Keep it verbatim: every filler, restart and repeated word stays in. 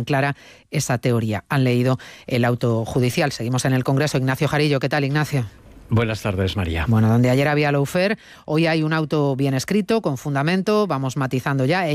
clara esa teoría. Han leído el auto judicial. Seguimos en el Congreso. Ignacio Jarillo, ¿qué tal, Ignacio? Buenas tardes, María. Bueno, donde ayer había lawfare, hoy hay un auto bien escrito, con fundamento, vamos matizando ya.